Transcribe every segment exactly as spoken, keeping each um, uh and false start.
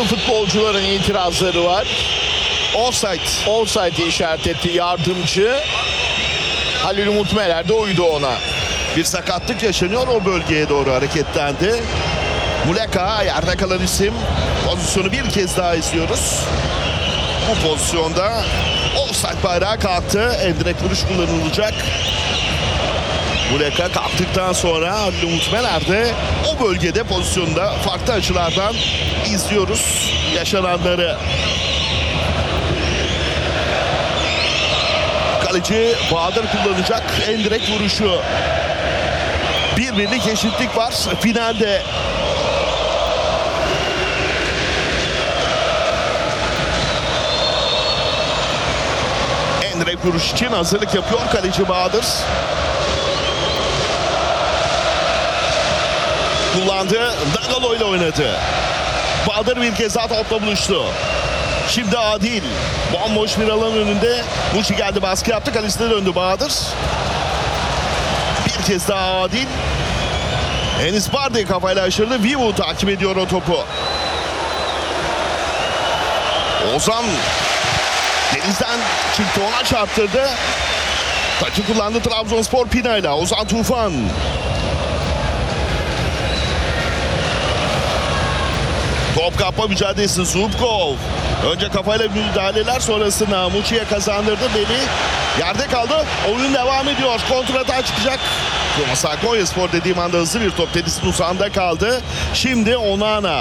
Sarı futbolcuların itirazları var. Offside. Offside'i işaret etti yardımcı. Halil Umut Meler de uydu ona. Bir sakatlık yaşanıyor, o bölgeye doğru hareketlendi. Muleka yerde kalan isim. Pozisyonu bir kez daha izliyoruz. Bu pozisyonda offside bayrağı kalktı. Endirek vuruş kullanılacak. Muleka kalktıktan sonra Halil Umut Meler de o bölgede pozisyonda farklı açılardan izliyoruz yaşananları. Kaleci Bahadır kullanacak endirek vuruşu. Bir birlik eşitlik var finalde. Endirek vuruş için hazırlık yapıyor kaleci Bahadır. Kullandı. Dagalo ile oynadı. Bahadır bir kez daha topla buluştu. Şimdi Adil. Bomboş bir alan önünde. Muçi geldi, baskı yaptı. Kalesine döndü Bahadır. Bir kez daha Adil. Enis Bardi kafayla aşırdı. Vivu takip ediyor o topu. Ozan denizden çıktı, ona çarptırdı. Taçı kullandı Trabzonspor Pina'yla. Ozan Tufan. Top kapma mücadelesi Zubkov. Önce kafayla müdahaleler, sonrasında Muçi'ye kazandırdı. Beli yerde kaldı. Oyun devam ediyor. Kontrata çıkacak. Yomasa Konyaspor dediğim anda hızlı bir top Tedis'in uzağında kaldı. Şimdi Onana.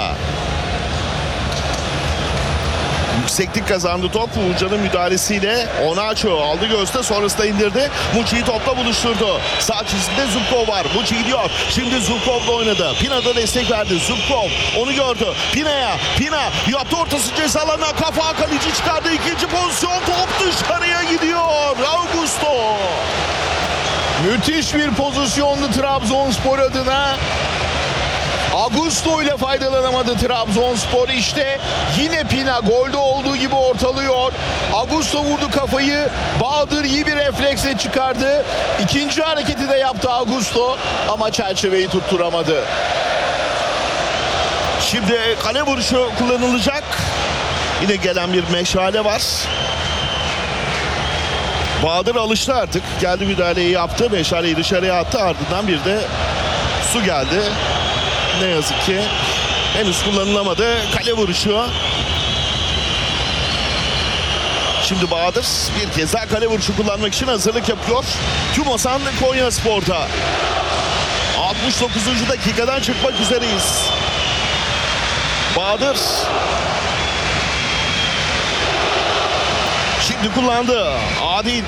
Yükseklik kazandı top. Uğurcan'ın müdahalesiyle Onaço aldı göğüste, sonrasında indirdi. Muçi'yi topla buluşturdu. Sağ çizgide Zubkov var. Muçi gidiyor. Şimdi Zubkov'la oynadı. Pina da destek verdi. Zubkov onu gördü. Pina'ya. Pina yaptı ortası ceza alanına. Kafa, kaleci çıkardı. İkinci pozisyon. Top dışarıya gidiyor. Augusto. Müthiş bir pozisyondu Trabzonspor adına. Augusto ile faydalanamadı Trabzonspor. İşte yine Pina golde olduğu gibi ortalıyor. Augusto vurdu kafayı. Bahadır iyi bir refleksle çıkardı. İkinci hareketi de yaptı Augusto ama çerçeveyi tutturamadı. Şimdi kale vuruşu kullanılacak. Yine gelen bir meşale var. Bahadır alıştı artık. Geldi, müdahaleyi yaptı. Meşaleyi dışarıya attı. Ardından bir de su geldi. Ne yazık ki henüz kullanılamadı. Kale vuruşu. Şimdi Bahadır bir kez daha kale vuruşu kullanmak için hazırlık yapıyor. Tümosan Konyaspor'da. altmış dokuzuncu dakikadan çıkmak üzereyiz. Bahadır. Şimdi kullandı. Adil.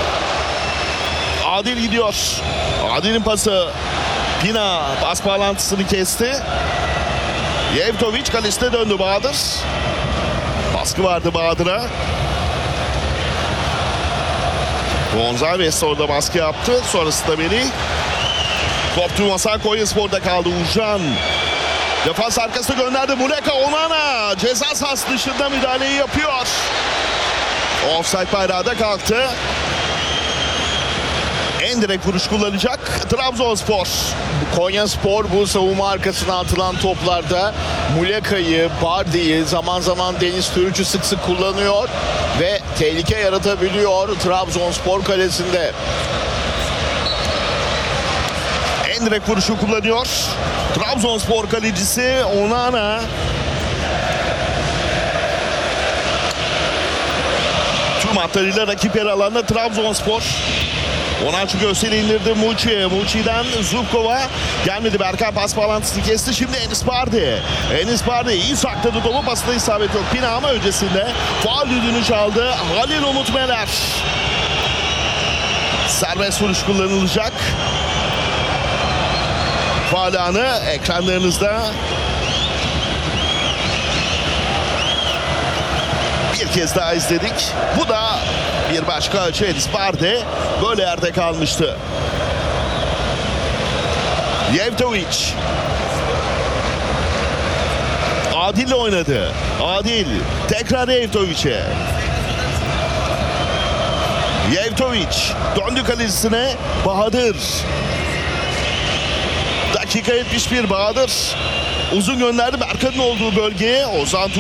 Adil gidiyor. Adil'in pası. Pina pas bağlantısını kesti. Yevtovic kalesine döndü Bahadır. Baskı vardı Bahadır'a. Gonzalez orada baskı yaptı. Sonrasında Beli. Top Tümosan Konyaspor'da kaldı. Uğurcan. Defans arkasına gönderdi. Muleka Onana. Ceza sahası dışında müdahaleyi yapıyor. Offside bayrağı da kalktı. Endirek vuruş kullanacak Trabzonspor. Konyaspor bu savunma arkasına atılan toplarda Muleka'yı, Bardi'yi, zaman zaman Deniz Türüç'ü sık sık kullanıyor ve tehlike yaratabiliyor Trabzonspor kalesinde. Endirek vuruşu kullanıyor Trabzonspor kalecisi Onana. Tüm hatlarıyla rakip yer alanında Trabzonspor. Onaçı göğsüyle indirdi Muçi. Muçi'den Zubkov'a gelmedi. Berkan pas bağlantısını kesti. Şimdi Enis Bardi. Enis Bardi iyi sakladı. Dolu pasında isabet yok. Pina ama öncesinde faul düdüğünü çaldı. Halil Umut Meler. Serbest vuruş kullanılacak. Faul anı ekranlarınızda. Bir kez daha izledik. Bu da bir başka açı. Enis Bardi böyle yerde kalmıştı. Yevtovic. Adil oynadı. Adil tekrar Yevtovic'e. Yevtovic döndü kalesine. Bahadır. Dakika yetmiş bir. Bahadır uzun gönderdi Berkan'ın olduğu bölgeye. Ozan